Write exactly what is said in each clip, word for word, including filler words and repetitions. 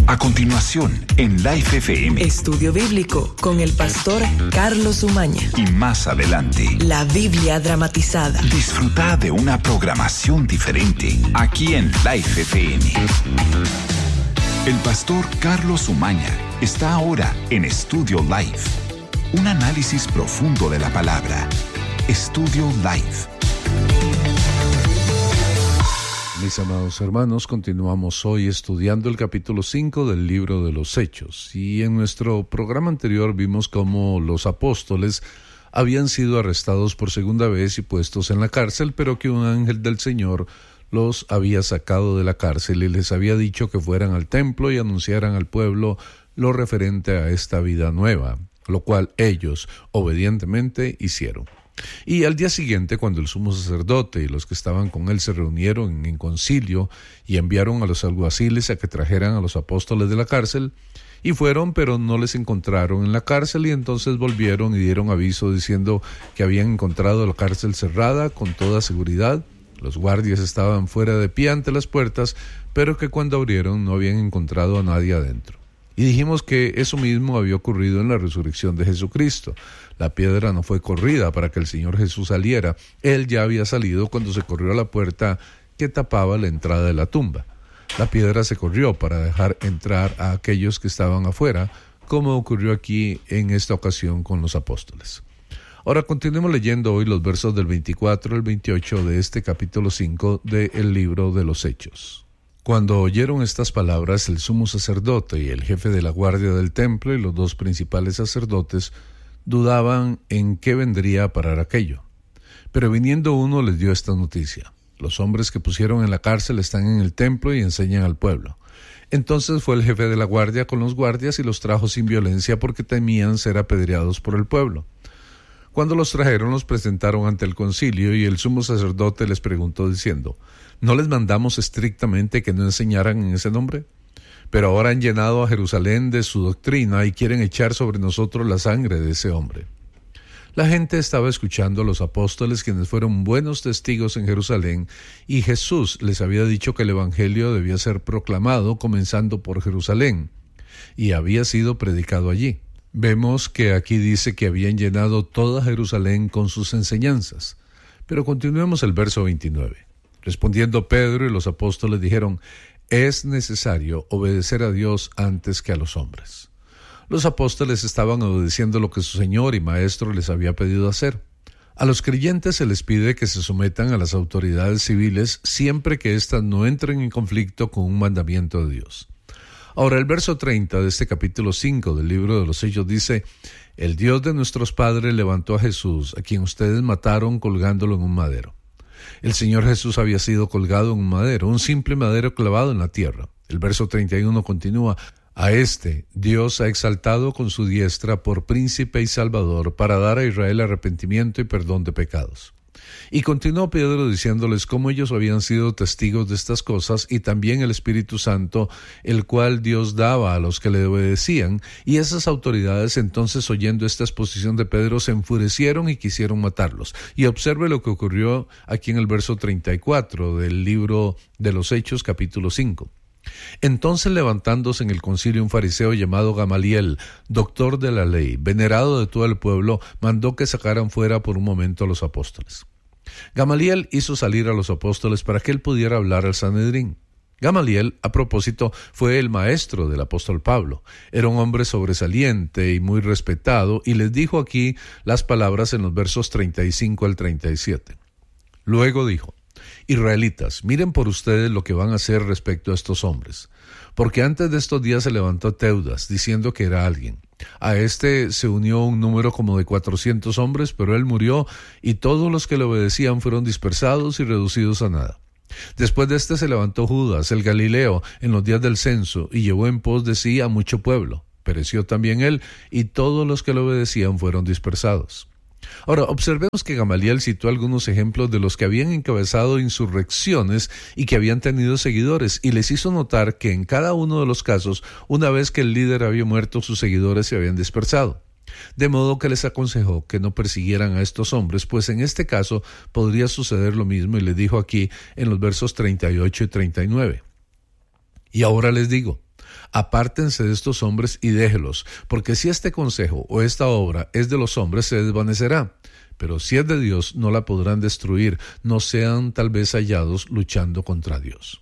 A continuación, en Life F M. Estudio Bíblico con el pastor Carlos Umaña. Y más adelante, la Biblia dramatizada. Disfruta de una programación diferente aquí en Life F M. El pastor Carlos Umaña está ahora en Estudio Life. Un análisis profundo de la palabra. Estudio Life. Mis amados hermanos, continuamos hoy estudiando el capítulo cinco del libro de los Hechos. Y en nuestro programa anterior vimos cómo los apóstoles habían sido arrestados por segunda vez y puestos en la cárcel, pero que un ángel del Señor los había sacado de la cárcel y les había dicho que fueran al templo y anunciaran al pueblo lo referente a esta vida nueva, lo cual ellos obedientemente hicieron. Y al día siguiente, cuando el sumo sacerdote y los que estaban con él se reunieron en concilio y enviaron a los alguaciles a que trajeran a los apóstoles de la cárcel, y fueron, pero no les encontraron en la cárcel, y entonces volvieron y dieron aviso diciendo que habían encontrado la cárcel cerrada con toda seguridad. Los guardias estaban fuera de pie ante las puertas, pero que cuando abrieron no habían encontrado a nadie adentro. Y dijimos que eso mismo había ocurrido en la resurrección de Jesucristo. La piedra no fue corrida para que el Señor Jesús saliera. Él ya había salido cuando se corrió a la puerta que tapaba la entrada de la tumba. La piedra se corrió para dejar entrar a aquellos que estaban afuera, como ocurrió aquí en esta ocasión con los apóstoles. Ahora continuemos leyendo hoy los versos del veinticuatro al veintiocho de este capítulo cinco del libro de los Hechos. Cuando oyeron estas palabras, el sumo sacerdote y el jefe de la guardia del templo y los dos principales sacerdotes dudaban en qué vendría a parar aquello. Pero viniendo uno les dio esta noticia: los hombres que pusieron en la cárcel están en el templo y enseñan al pueblo. Entonces fue el jefe de la guardia con los guardias y los trajo sin violencia porque temían ser apedreados por el pueblo. Cuando los trajeron, los presentaron ante el concilio y el sumo sacerdote les preguntó diciendo: ¿no les mandamos estrictamente que no enseñaran en ese nombre? Pero ahora han llenado a Jerusalén de su doctrina y quieren echar sobre nosotros la sangre de ese hombre. La gente estaba escuchando a los apóstoles, quienes fueron buenos testigos en Jerusalén, y Jesús les había dicho que el evangelio debía ser proclamado comenzando por Jerusalén, y había sido predicado allí. Vemos que aquí dice que habían llenado toda Jerusalén con sus enseñanzas. Pero continuemos el verso veintinueve. Respondiendo Pedro y los apóstoles dijeron: es necesario obedecer a Dios antes que a los hombres. Los apóstoles estaban obedeciendo lo que su Señor y Maestro les había pedido hacer. A los creyentes se les pide que se sometan a las autoridades civiles siempre que éstas no entren en conflicto con un mandamiento de Dios. Ahora, el verso treinta de este capítulo cinco del libro de los Hechos dice: el Dios de nuestros padres levantó a Jesús, a quien ustedes mataron colgándolo en un madero. El Señor Jesús había sido colgado en un madero, un simple madero clavado en la tierra. El verso treinta y uno continúa: a este Dios ha exaltado con su diestra por príncipe y salvador para dar a Israel arrepentimiento y perdón de pecados. Y continuó Pedro diciéndoles cómo ellos habían sido testigos de estas cosas, y también el Espíritu Santo, el cual Dios daba a los que le obedecían. Y esas autoridades, entonces, oyendo esta exposición de Pedro, se enfurecieron y quisieron matarlos. Y observe lo que ocurrió aquí en el verso treinta y cuatro del libro de los Hechos, capítulo cinco. Entonces, levantándose en el concilio un fariseo llamado Gamaliel, doctor de la ley, venerado de todo el pueblo, mandó que sacaran fuera por un momento a los apóstoles. Gamaliel hizo salir a los apóstoles para que él pudiera hablar al Sanedrín. Gamaliel, a propósito, fue el maestro del apóstol Pablo. Era un hombre sobresaliente y muy respetado, y les dijo aquí las palabras en los versos treinta y cinco al treinta y siete. Luego dijo: Israelitas, miren por ustedes lo que van a hacer respecto a estos hombres, porque antes de estos días se levantó Teudas, diciendo que era alguien. A este se unió un número como de cuatrocientos hombres, pero él murió, y todos los que le obedecían fueron dispersados y reducidos a nada. Después de este se levantó Judas, el Galileo, en los días del censo, y llevó en pos de sí a mucho pueblo. Pereció también él, y todos los que le obedecían fueron dispersados. Ahora, observemos que Gamaliel citó algunos ejemplos de los que habían encabezado insurrecciones y que habían tenido seguidores, y les hizo notar que en cada uno de los casos, una vez que el líder había muerto, sus seguidores se habían dispersado. De modo que les aconsejó que no persiguieran a estos hombres, pues en este caso podría suceder lo mismo, y les dijo aquí en los versos treinta y ocho y treinta y nueve. Y ahora les digo, apártense de estos hombres y déjelos, porque si este consejo o esta obra es de los hombres, se desvanecerá. Pero si es de Dios, no la podrán destruir, no sean tal vez hallados luchando contra Dios.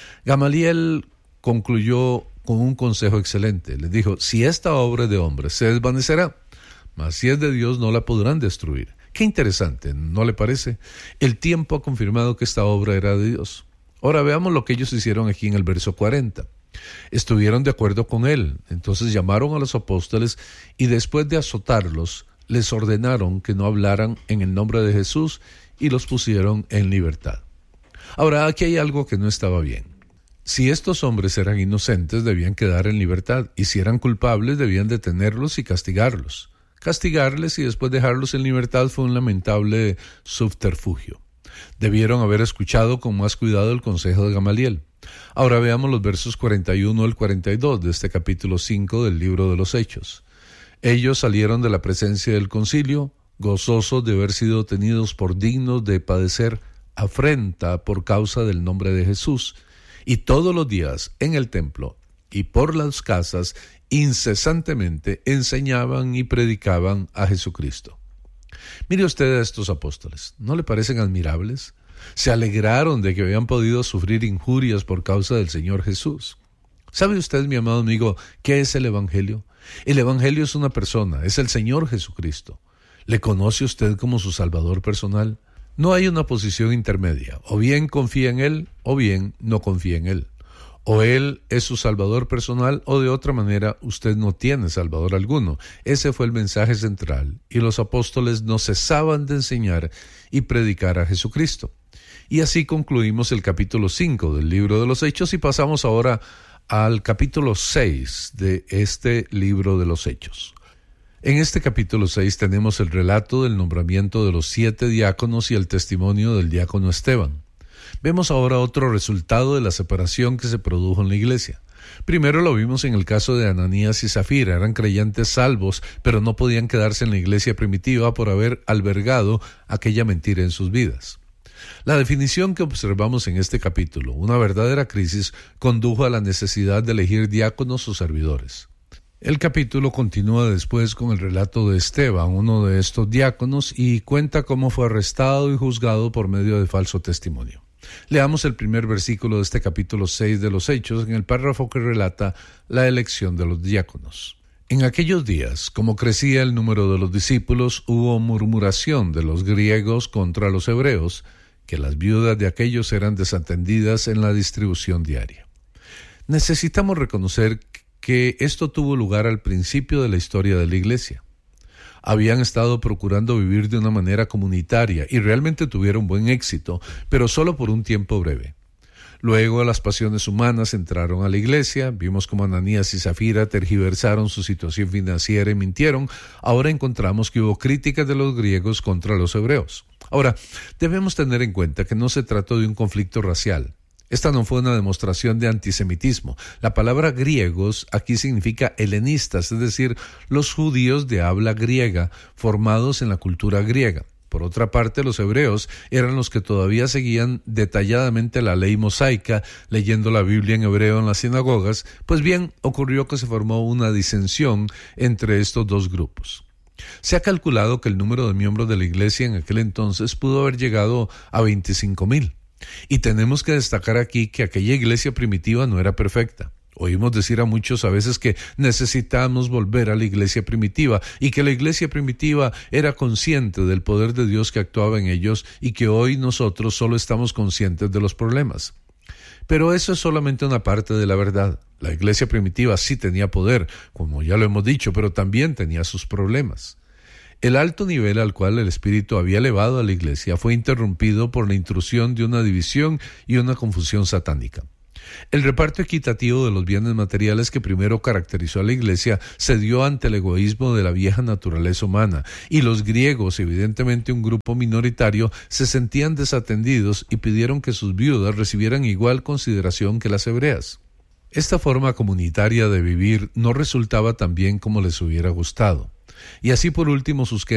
Gamaliel concluyó con un consejo excelente. Les dijo, si esta obra es de hombres, se desvanecerá, mas si es de Dios, no la podrán destruir. Qué interesante, ¿no le parece? El tiempo ha confirmado que esta obra era de Dios. Ahora veamos lo que ellos hicieron aquí en el verso cuarenta. Estuvieron de acuerdo con él, entonces llamaron a los apóstoles y después de azotarlos, les ordenaron que no hablaran en el nombre de Jesús y los pusieron en libertad. Ahora, aquí hay algo que no estaba bien. Si estos hombres eran inocentes, debían quedar en libertad, y si eran culpables, debían detenerlos y castigarlos. Castigarles y después dejarlos en libertad fue un lamentable subterfugio. Debieron haber escuchado con más cuidado el consejo de Gamaliel. Ahora veamos los versos cuarenta y uno al cuarenta y dos de este capítulo cinco del libro de los Hechos. Ellos salieron de la presencia del concilio, gozosos de haber sido tenidos por dignos de padecer afrenta por causa del nombre de Jesús, y todos los días en el templo y por las casas incesantemente enseñaban y predicaban a Jesucristo. Mire usted a estos apóstoles, ¿no le parecen admirables? Se alegraron de que habían podido sufrir injurias por causa del Señor Jesús. ¿Sabe usted, mi amado amigo, qué es el Evangelio? El Evangelio es una persona, es el Señor Jesucristo. ¿Le conoce usted como su Salvador personal? No hay una posición intermedia, o bien confía en Él, o bien no confía en Él. O Él es su Salvador personal, o de otra manera usted no tiene Salvador alguno. Ese fue el mensaje central, y los apóstoles no cesaban de enseñar y predicar a Jesucristo. Y así concluimos el capítulo cinco del libro de los Hechos, y pasamos ahora al capítulo seis de este libro de los Hechos. En este capítulo seis tenemos el relato del nombramiento de los siete diáconos y el testimonio del diácono Esteban. Vemos ahora otro resultado de la separación que se produjo en la iglesia. Primero lo vimos en el caso de Ananías y Zafira. Eran creyentes salvos, pero no podían quedarse en la iglesia primitiva por haber albergado aquella mentira en sus vidas. La definición que observamos en este capítulo, una verdadera crisis, condujo a la necesidad de elegir diáconos o servidores. El capítulo continúa después con el relato de Esteban, uno de estos diáconos, y cuenta cómo fue arrestado y juzgado por medio de falso testimonio. Leamos el primer versículo de este capítulo seis de los Hechos, en el párrafo que relata la elección de los diáconos. En aquellos días, como crecía el número de los discípulos, hubo murmuración de los griegos contra los hebreos, que las viudas de aquellos eran desatendidas en la distribución diaria. Necesitamos reconocer que esto tuvo lugar al principio de la historia de la iglesia. Habían estado procurando vivir de una manera comunitaria y realmente tuvieron buen éxito, pero solo por un tiempo breve. Luego las pasiones humanas entraron a la iglesia, vimos cómo Ananías y Zafira tergiversaron su situación financiera y mintieron. Ahora encontramos que hubo críticas de los griegos contra los hebreos. Ahora, debemos tener en cuenta que no se trató de un conflicto racial. Esta no fue una demostración de antisemitismo. La palabra griegos aquí significa helenistas, es decir, los judíos de habla griega, formados en la cultura griega. Por otra parte, los hebreos eran los que todavía seguían detalladamente la ley mosaica, leyendo la Biblia en hebreo en las sinagogas. Pues bien, ocurrió que se formó una disensión entre estos dos grupos. Se ha calculado que el número de miembros de la iglesia en aquel entonces pudo haber llegado a veinticinco mil. Y tenemos que destacar aquí que aquella iglesia primitiva no era perfecta. Oímos decir a muchos a veces que necesitamos volver a la iglesia primitiva y que la iglesia primitiva era consciente del poder de Dios que actuaba en ellos y que hoy nosotros solo estamos conscientes de los problemas. Pero eso es solamente una parte de la verdad. La iglesia primitiva sí tenía poder, como ya lo hemos dicho, pero también tenía sus problemas. El alto nivel al cual el Espíritu había elevado a la iglesia fue interrumpido por la intrusión de una división y una confusión satánica. El reparto equitativo de los bienes materiales que primero caracterizó a la iglesia se dio ante el egoísmo de la vieja naturaleza humana, y los griegos, evidentemente un grupo minoritario, se sentían desatendidos y pidieron que sus viudas recibieran igual consideración que las hebreas. Esta forma comunitaria de vivir no resultaba tan bien como les hubiera gustado. Y así por último sus